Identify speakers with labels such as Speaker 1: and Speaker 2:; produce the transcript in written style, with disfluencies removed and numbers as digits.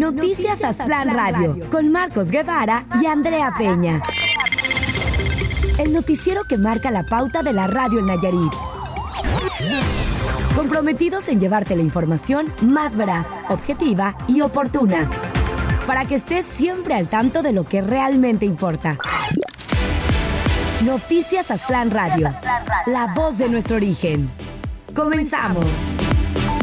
Speaker 1: Noticias Aztlán Radio, con Marcos Guevara y Andrea Peña. El noticiero que marca la pauta de la radio en Nayarit. Comprometidos en llevarte la información más veraz, objetiva y oportuna, para que estés siempre al tanto de lo que realmente importa. Noticias Aztlán Radio, la voz de nuestro origen. ¡Comenzamos!